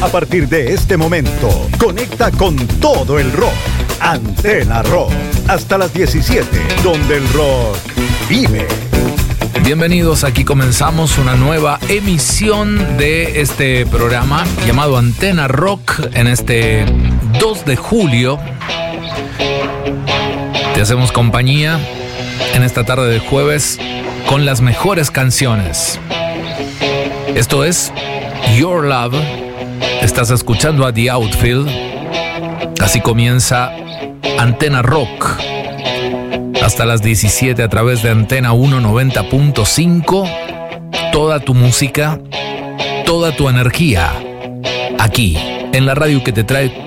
A partir de este momento, conecta con todo el rock. Antena Rock. Hasta las 17, donde el rock vive. Bienvenidos, aquí comenzamos una nueva emisión de este programa llamado Antena Rock en este 2 de julio. Te hacemos compañía en esta tarde de jueves con las mejores canciones. Esto es Your Love. Estás escuchando a The Outfield. Así comienza Antena Rock. Hasta las 17 a través de Antena 190.5. Toda tu música, toda tu energía. Aquí, en la radio que te trae